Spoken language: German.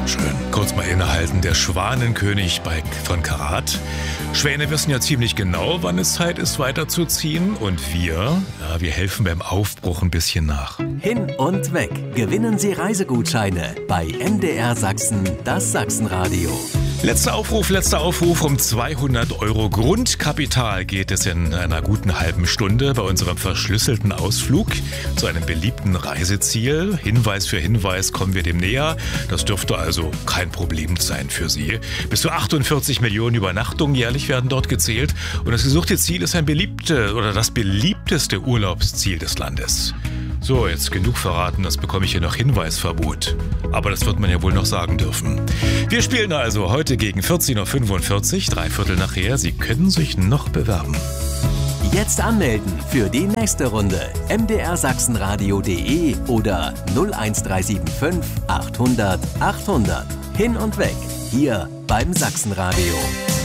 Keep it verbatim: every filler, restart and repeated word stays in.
schön. Kurz mal innehalten, der Schwanenkönig bei, von Karat. Schwäne wissen ja ziemlich genau, wann es Zeit ist, weiterzuziehen. Und wir, ja, wir helfen beim Aufbruch ein bisschen nach. Hin und weg. Gewinnen Sie Reisegutscheine bei M D R Sachsen, das Sachsenradio. Letzter Aufruf, letzter Aufruf. Um zweihundert Euro Grundkapital geht es in einer guten halben Stunde bei unserem verschlüsselten Ausflug zu einem beliebten Reiseziel. Hinweis für Hinweis kommen wir dem näher. Das dürfte also kein Problem sein für Sie. Bis zu achtundvierzig Millionen Übernachtungen jährlich werden dort gezählt. Und das gesuchte Ziel ist ein beliebte oder das beliebteste Urlaubsziel des Landes. So, jetzt genug verraten, das bekomme ich hier noch Hinweisverbot. Aber das wird man ja wohl noch sagen dürfen. Wir spielen also heute gegen vierzehn Uhr fünfundvierzig, drei Viertel nachher. Sie können sich noch bewerben. Jetzt anmelden für die nächste Runde. m d r sachsenradio punkt de oder null eins drei sieben fünf achthundert achthundert. Hin und weg, hier beim Sachsenradio.